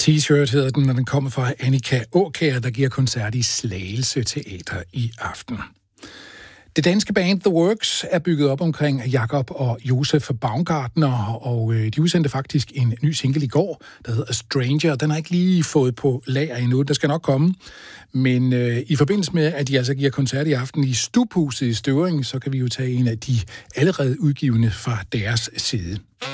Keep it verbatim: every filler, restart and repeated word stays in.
T-shirt hedder den, og den kommer fra Annika Aakjær, der giver koncert i Slagelse Teater i aften. Det danske band The Works er bygget op omkring Jakob og Josef Baumgartner, og de udsendte faktisk en ny single i går, der hedder Stranger. Den har ikke lige fået på lager endnu, der skal nok komme. Men øh, i forbindelse med, at de altså giver koncert i aften i Stubhuset i Støvring, så kan vi jo tage en af de allerede udgivende fra deres side.